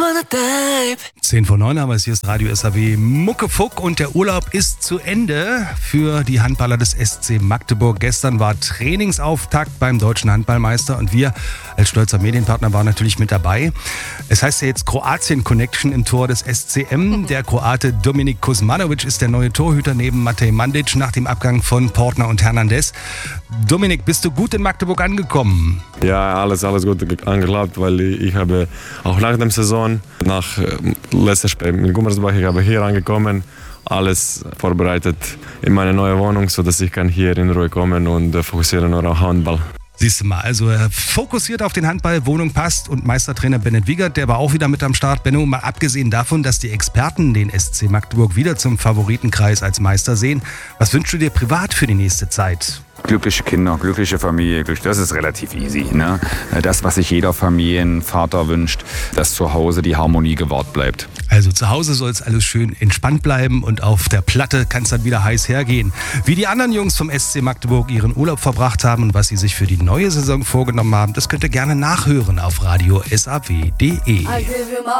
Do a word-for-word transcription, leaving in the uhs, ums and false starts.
zehn vor neun haben wir es, hier ist Radio S A W Muckefuck und der Urlaub ist zu Ende für die Handballer des S C Magdeburg. Gestern war Trainingsauftakt beim Deutschen Handballmeister und wir als stolzer Medienpartner waren natürlich mit dabei. Es heißt ja jetzt Kroatien-Connection im Tor des S C M. Der Kroate Dominik Kuzmanovic ist der neue Torhüter neben Matej Mandic nach dem Abgang von Portner und Hernandez. Dominik, bist du gut in Magdeburg angekommen? Ja, alles, alles gut angeklappt, weil ich habe auch nach der Saison, nach letztem Spiel mit Gummersbach, ich habe hier angekommen, alles vorbereitet in meine neue Wohnung, sodass ich kann hier in Ruhe kommen und fokussieren nur auf Handball. Siehst du mal, also er fokussiert auf den Handball, Wohnung passt und Meistertrainer Bennett Wiegert, der war auch wieder mit am Start. Benno, mal abgesehen davon, dass die Experten den S C Magdeburg wieder zum Favoritenkreis als Meister sehen, was wünschst du dir privat für die nächste Zeit? Glückliche Kinder, glückliche Familie, das ist relativ easy. Ne? Das, was sich jeder Familienvater wünscht, dass zu Hause die Harmonie gewahrt bleibt. Also zu Hause soll es alles schön entspannt bleiben und auf der Platte kann es dann wieder heiß hergehen. Wie die anderen Jungs vom S C Magdeburg ihren Urlaub verbracht haben und was sie sich für die neue Saison vorgenommen haben, das könnt ihr gerne nachhören auf radio S A W punkt de.